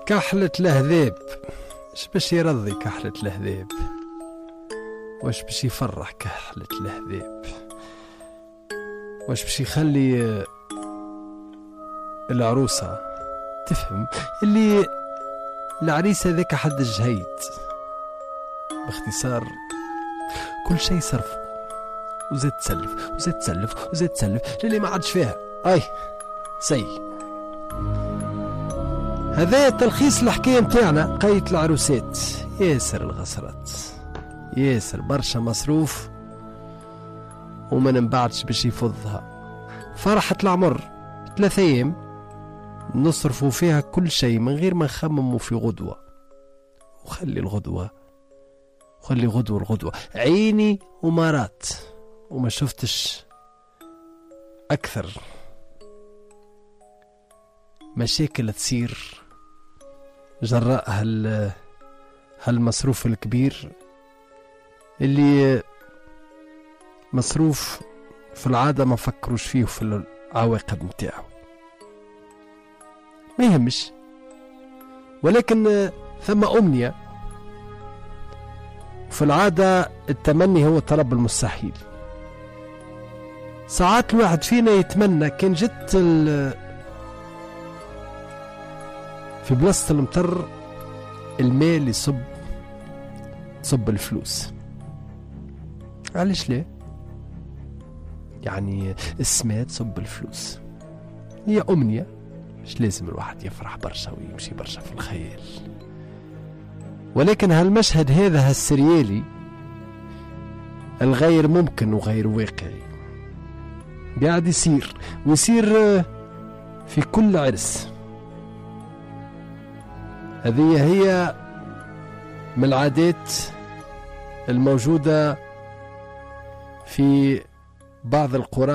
كحلة الهذاب، اش باش يرضي كحلة الهذاب؟ واش باش يفرح كحلة الهذاب؟ واش باش يخلي العروسة تفهم اللي العريس هذاك حد الجهيد؟ باختصار كل شيء صرف وزاد تسلف وزاد تسلف وزاد تسلف للي ما عادش فيها. اي سي هذا تلخيص الحكاية متاعنا. قايت العروسات ياسر الغسرات، ياسر برشا مصروف وما نبعدش باش يفضها. فرحة العمر 3 أيام نصرفوا فيها كل شيء من غير ما نخمموا في غدوة. وخلي الغدوة الغدوة عيني ومارات، وما شفتش أكثر مشاكل تصير جراء هالمصروف الكبير اللي مصروف في العادة ما فكروش فيه في العواقب متاعه. ما يهمش، ولكن ثم أمنية، في العادة التمني هو طلب المستحيل. ساعات الواحد فينا يتمنى كان جت في بلاصة المطر المال يصب الفلوس. علاش ليه؟ يعني السماء تصب الفلوس، هي أمنية، مش لازم الواحد يفرح برشا ويمشي برشا في الخيال. ولكن هالمشهد هذا هالسريالي الغير ممكن وغير واقعي قاعد يصير ويصير في كل عرس. هذه هي من العادات الموجودة في بعض القرى